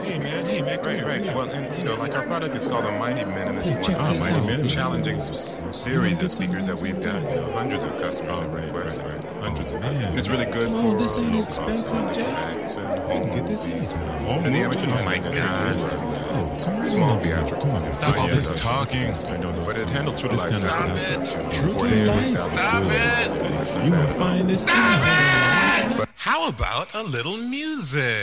Hey man, come here. Well, and like our product is called a Mighty Minimalist. Hey, check this out. Mighty challenging series of speakers that we've got. Hundreds of customers have requested. Hundreds of customers. And it's really good for this ain't low-cost expensive, Jack. effects and I can get this anytime. And the amateur Oh my God. Oh, come on. Small theatrical. Come on. Stop all this talking. I know those. But it handles true to This life. kind of Stop it. True to life. Stop it. You will find this. Stop it! How about a little music?